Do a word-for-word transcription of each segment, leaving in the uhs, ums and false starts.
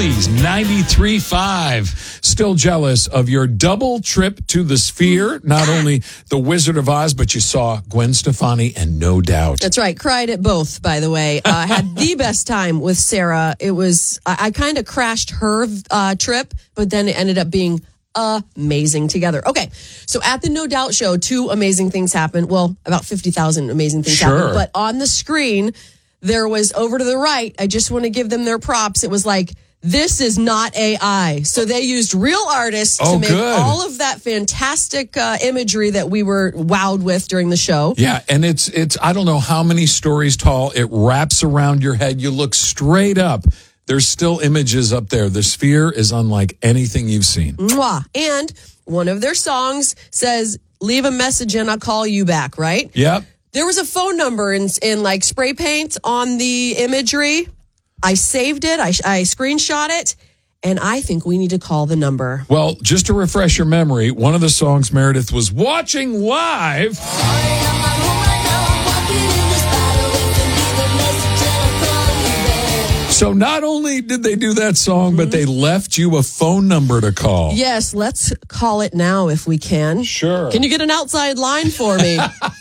Oldies ninety-three point five. Still jealous of your double trip to the Sphere. Not only the Wizard of Oz, but you saw Gwen Stefani and No Doubt. That's right. Cried at both, by the way. Uh, had the best time with Sarah. It was, I, I kind of crashed her uh, trip, but then it ended up being amazing together. Okay, so at the No Doubt show, two amazing things happened. Well, about fifty thousand amazing things Sure. happened. But on the screen, there was over to the right. I just want to give them their props. It was like, this is not A I. So they used real artists Oh, to make good. all of that fantastic uh, imagery that we were wowed with during the show. Yeah, and it's, it's I don't know how many stories tall. It wraps around your head. You look straight up. There's still images up there. The Sphere is unlike anything you've seen. Mwah. And one of their songs says, leave a message and I'll call you back, right? Yep. There was a phone number in, in like spray paint on the imagery. I saved it. I, I screenshot it. And I think we need to call the number. Well, just to refresh your memory, one of the songs Meredith was watching live. So not only did they do that song, but they left you a phone number to call. Yes, let's call it now if we can. Sure. Can you get an outside line for me?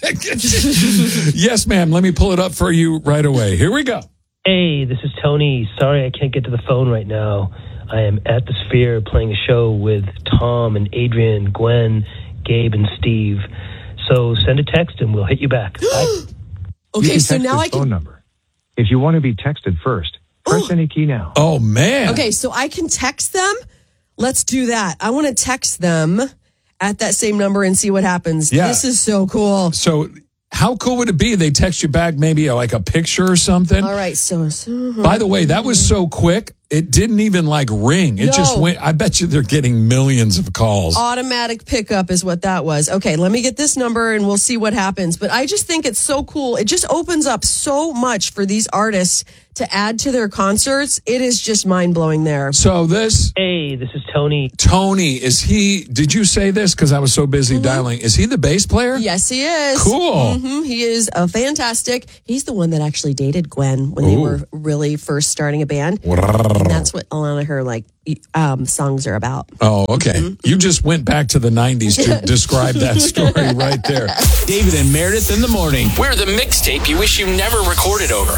Yes, ma'am. Let me pull it up for you right away. Here we go. Hey, this is Tony. Sorry I can't get to the phone right now. I am at the Sphere playing a show with Tom and Adrian, Gwen, Gabe, and Steve. So send a text and we'll hit you back. Bye. Okay, you can so text now this I can... phone number. If you want to be texted first, press any key now. Oh, man. Okay, so I can text them? Let's do that. I want to text them at that same number and see what happens. Yeah. This is so cool. So how cool would it be? They text you back maybe uh, like a picture or something. All right, so... so By the way, that was so quick. It didn't even like ring. It No. just went. I bet you they're getting millions of calls. automatic pickup is what that was. Okay, let me get this number and we'll see what happens. But I just think it's so cool. It just opens up so much for these artists to add to their concerts. It is just mind-blowing there. So this Hey, this is Tony. Tony, is he, did you say this? Because I was so busy Mm-hmm. dialing. Is he the bass player? Yes, he is. Cool. hmm He is a fantastic. He's the one that actually dated Gwen when they Ooh. were really first starting a band. And that's what a lot of her like um, songs are about. Oh, okay. Mm-hmm. You just went back to the nineties to describe that story right there. David and Meredith in the morning. We're the mixtape you wish you never recorded over.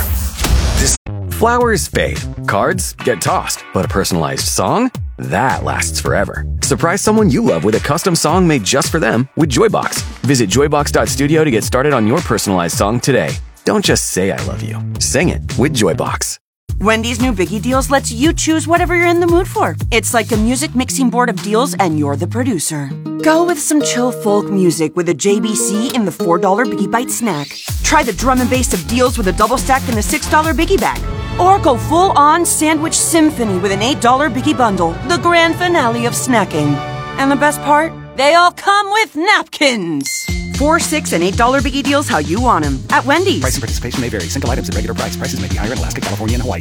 Flowers fade, cards get tossed, but a personalized song? That lasts forever. Surprise someone you love with a custom song made just for them with Joybox. Visit joybox dot studio to get started on your personalized song today. Don't just say I love you. Sing it with Joybox. Wendy's new Biggie Deals lets you choose whatever you're in the mood for. It's like a music mixing board of deals and you're the producer. Go with some chill folk music with a J B C in the four dollar Biggie Bite snack. Try the drum and bass of deals with a double stack in the six dollar Biggie bag. Or go full-on sandwich symphony with an eight dollar Biggie bundle, the grand finale of snacking. And the best part? They all come with napkins. Four, six, and eight dollar Biggie Deals how you want them at Wendy's. Price and participation may vary. Single items at regular price. Prices may be higher in Alaska, California, and Hawaii.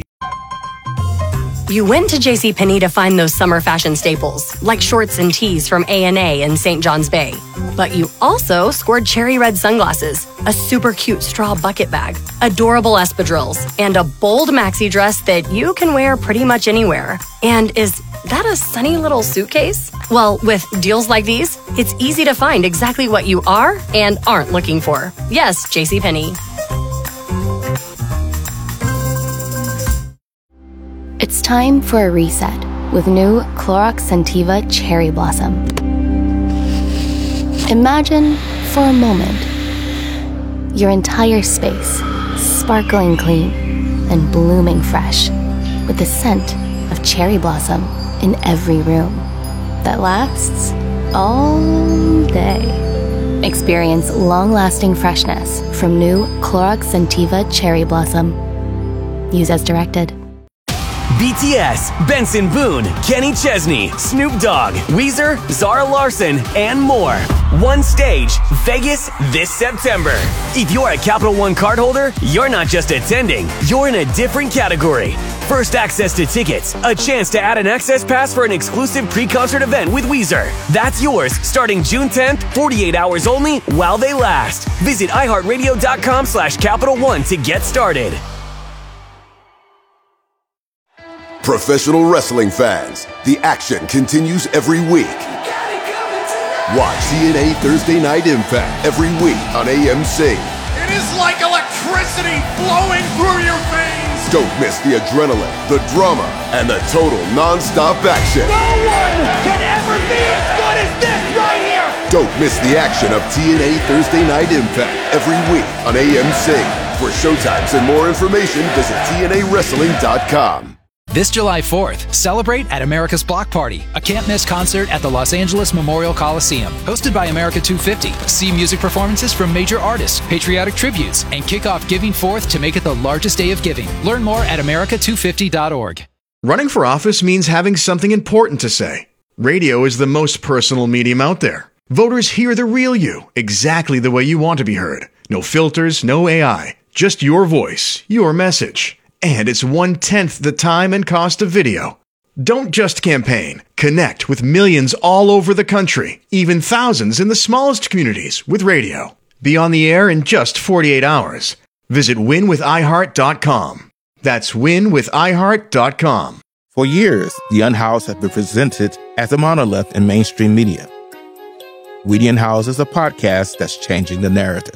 You went to JCPenney to find those summer fashion staples, like shorts and tees from A and A in Saint John's Bay. But you also scored cherry red sunglasses, a super cute straw bucket bag, adorable espadrilles, and a bold maxi dress that you can wear pretty much anywhere. And is that a sunny little suitcase? Well, with deals like these, it's easy to find exactly what you are and aren't looking for. Yes, JCPenney. It's time for a reset with new Clorox Scentiva Cherry Blossom. Imagine, for a moment, your entire space sparkling clean and blooming fresh with the scent of cherry blossom in every room that lasts all day. Experience long-lasting freshness from new Clorox Scentiva Cherry Blossom. Use as directed. B T S, Benson Boone, Kenny Chesney, Snoop Dogg, Weezer, Zara Larson, and more. One stage, Vegas this September. If you're a Capital One cardholder, you're not just attending, you're in a different category. First access to tickets, a chance to add an access pass for an exclusive pre-concert event with Weezer. That's yours starting June tenth, forty-eight hours only while they last. Visit iHeartRadio.com slash Capital One to get started. Professional wrestling fans, the action continues every week. Watch T N A Thursday Night Impact every week on A M C. It is like electricity flowing through your veins. Don't miss the adrenaline, the drama, and the total non-stop action. No one can ever be as good as this right here. Don't miss the action of T N A Thursday Night Impact every week on A M C. For showtimes and more information, visit T N A wrestling dot com. This July fourth, celebrate at America's Block Party, a can't-miss concert at the Los Angeles Memorial Coliseum. Hosted by America two fifty. See music performances from major artists, patriotic tributes, and kick off Giving Fourth to make it the largest day of giving. Learn more at America two fifty dot org. Running for office means having something important to say. Radio is the most personal medium out there. Voters hear the real you, exactly the way you want to be heard. No filters, no A I. Just your voice, your message. And it's one-tenth the time and cost of video. Don't just campaign. Connect with millions all over the country, even thousands in the smallest communities with radio. Be on the air in just forty-eight hours. Visit win with i heart dot com. That's win with i heart dot com. For years, The Unhoused has been presented as a monolith in mainstream media. We The Unhoused is a podcast that's changing the narrative.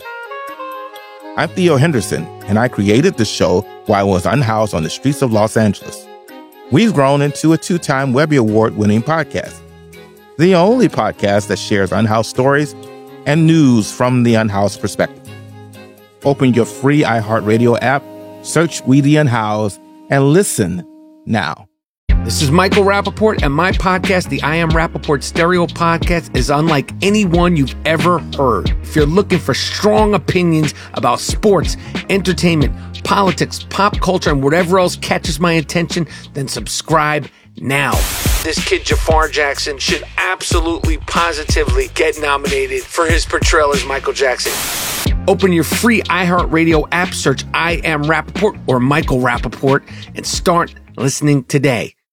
I'm Theo Henderson, and I created the show while I was unhoused on the streets of Los Angeles. We've grown into a two-time Webby Award-winning podcast, the only podcast that shares unhoused stories and news from the unhoused perspective. Open your free iHeartRadio app, search We The Unhoused, and listen now. This is Michael Rappaport, and my podcast, the I Am Rappaport Stereo Podcast, is unlike any one you've ever heard. If you're looking for strong opinions about sports, entertainment, politics, pop culture, and whatever else catches my attention, then subscribe now. This kid, Jafar Jackson, should absolutely, positively get nominated for his portrayal as Michael Jackson. Open your free iHeartRadio app, search I Am Rappaport or Michael Rappaport, and start listening today.